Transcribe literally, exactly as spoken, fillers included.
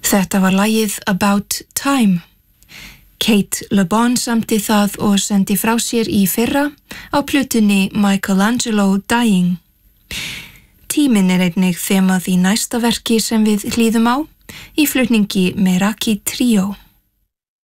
Þetta var lagið About Time. Kate Le Bon samti það og sendi frá sér í fyrra á plötunni Michelangelo Dying. Tíminn er einnig þemað í næsta verki sem við hlýðum á, í flutningi Meraki Trio.